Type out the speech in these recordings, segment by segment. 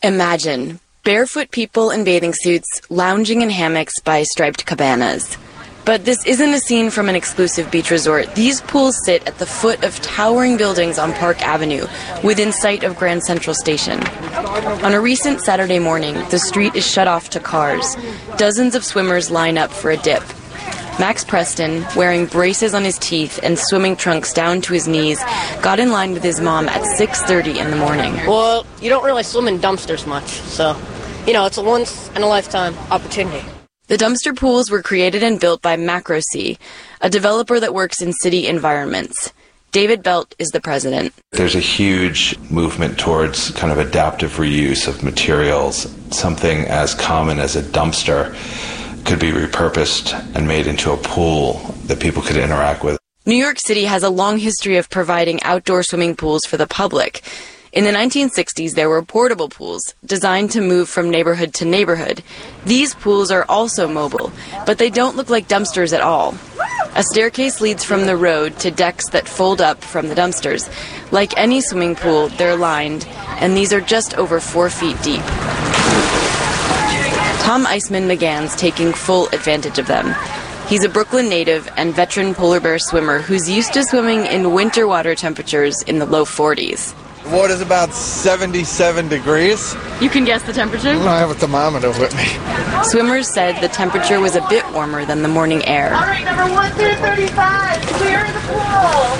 Imagine barefoot people in bathing suits lounging in hammocks by striped cabanas. But this isn't a scene from an exclusive beach resort. These pools sit at the foot of towering buildings on Park Avenue, within sight of Grand Central Station. On a recent Saturday morning, the street is shut off to cars. Dozens of swimmers line up for a dip. Max Preston, wearing braces on his teeth and swimming trunks down to his knees, got in line with his mom at 6:30 in the morning. Well, you don't really swim in dumpsters much, so, it's a once-in-a-lifetime opportunity. The dumpster pools were created and built by MacroSea, a developer that works in city environments. David Belt is the president. There's a huge movement towards kind of adaptive reuse of materials. Something as common as a dumpster could be repurposed and made into a pool that people could interact with. New York City has a long history of providing outdoor swimming pools for the public. In the 1960s, there were portable pools designed to move from neighborhood to neighborhood. These pools are also mobile, but they don't look like dumpsters at all. A staircase leads from the road to decks that fold up from the dumpsters. Like any swimming pool, they're lined, and these are just over 4 feet deep. Tom Iceman McGann's taking full advantage of them. He's a Brooklyn native and veteran polar bear swimmer who's used to swimming in winter water temperatures in the low 40s. The water's about 77 degrees. You can guess the temperature? I have a thermometer with me. Swimmers said the temperature was a bit warmer than the morning air. All right, number 1 through 35, clear the pool.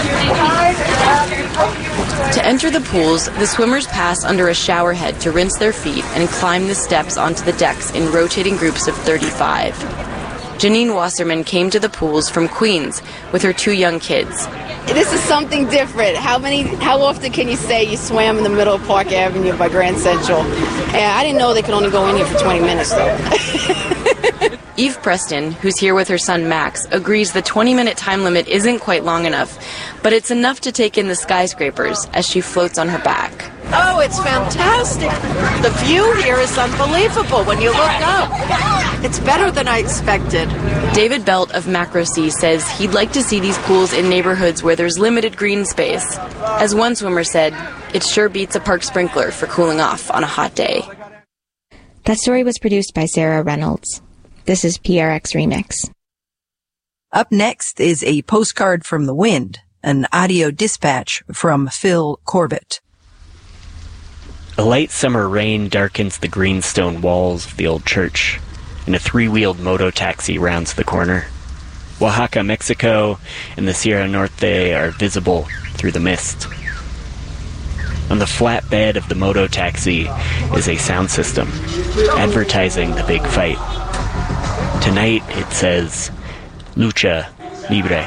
To enter the pools, the swimmers pass under a shower head to rinse their feet and climb the steps onto the decks in rotating groups of 35. Janine Wasserman came to the pools from Queens with her 2 young kids. This is something different. How often can you say you swam in the middle of Park Avenue by Grand Central? I didn't know they could only go in here for 20 minutes, though. Eve Preston, who's here with her son Max, agrees the 20-minute time limit isn't quite long enough, but it's enough to take in the skyscrapers as she floats on her back. Oh, it's fantastic. The view here is unbelievable when you look up. It's better than I expected. David Belt of MacroSea says he'd like to see these pools in neighborhoods where there's limited green space. As one swimmer said, it sure beats a park sprinkler for cooling off on a hot day. That story was produced by Sarah Reynolds. This is PRX Remix. Up next is a postcard from the wind, an audio dispatch from Phil Corbett. A light summer rain darkens the greenstone walls of the old church, and a 3-wheeled moto-taxi rounds the corner. Oaxaca, Mexico, and the Sierra Norte are visible through the mist. On the flat bed of the moto-taxi is a sound system, advertising the big fight. Tonight it says, Lucha Libre.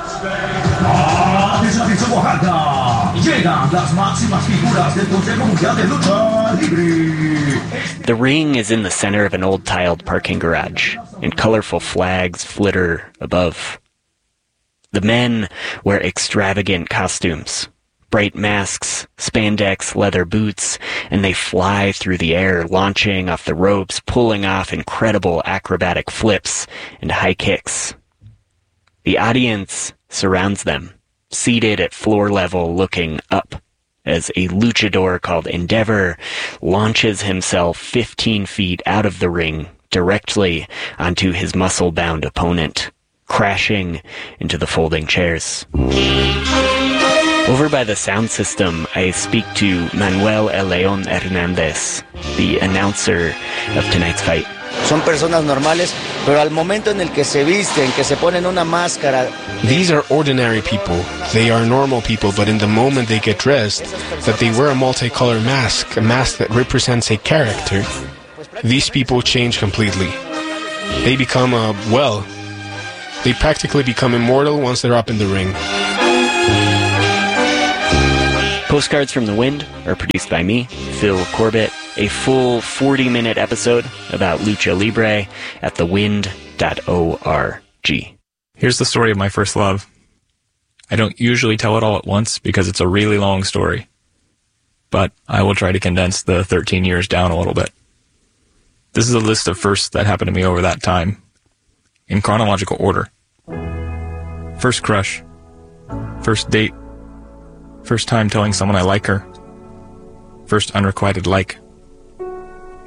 The ring is in the center of an old tiled parking garage, and colorful flags flitter above. The men wear extravagant costumes, bright masks, spandex, leather boots, and they fly through the air, launching off the ropes, pulling off incredible acrobatic flips and high kicks. The audience surrounds them, seated at floor level looking up, as a luchador called Endeavor launches himself 15 feet out of the ring directly onto his muscle-bound opponent, crashing into the folding chairs. Over by the sound system, I speak to Manuel El León Hernández, the announcer of tonight's fight. Son personas normales, pero al momento en el que se visten, que se ponen una máscara. These are ordinary people. They are normal people, but in the moment they get dressed, that they wear a multicolored mask, a mask that represents a character, these people change completely. They become, they practically become immortal once they're up in the ring. Postcards from the Wind are produced by me, Phil Corbett. A full 40-minute episode about Lucha Libre at thewind.org. Here's the story of my first love. I don't usually tell it all at once because it's a really long story, but I will try to condense the 13 years down a little bit. This is a list of firsts that happened to me over that time, in chronological order. First crush. First date. First time telling someone I like her. First unrequited like.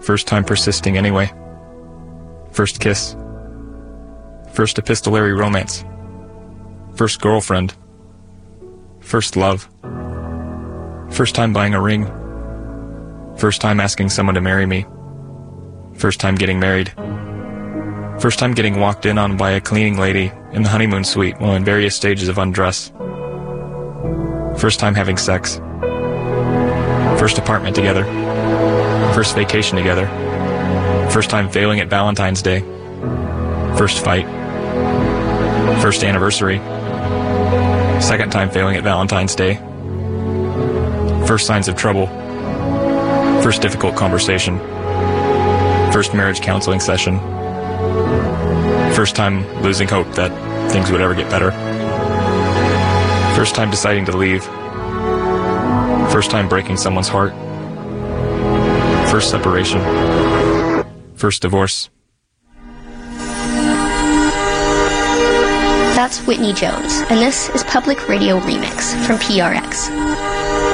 First time persisting anyway. First kiss. First epistolary romance. First girlfriend. First love. First time buying a ring. First time asking someone to marry me. First time getting married. First time getting walked in on by a cleaning lady in the honeymoon suite while in various stages of undress. First time having sex. First apartment together. First vacation together. First time failing at Valentine's Day. First fight. First anniversary. Second time failing at Valentine's Day. First signs of trouble. First difficult conversation. First marriage counseling session. First time losing hope that things would ever get better. First time deciding to leave. First time breaking someone's heart. First separation. First divorce. That's Whitney Jones, and this is Public Radio Remix from PRX.